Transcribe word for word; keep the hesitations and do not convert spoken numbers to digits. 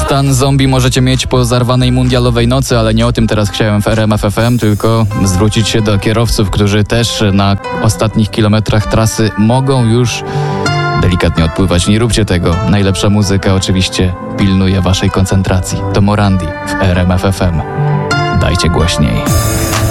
Stan zombie możecie mieć po zarwanej mundialowej nocy, ale nie o tym teraz chciałem w R M F F M, tylko zwrócić się do kierowców, którzy też na ostatnich kilometrach trasy mogą już delikatnie odpływać. Nie róbcie tego. Najlepsza muzyka oczywiście pilnuje waszej koncentracji. To Morandi w R M F F M. Dajcie głośniej.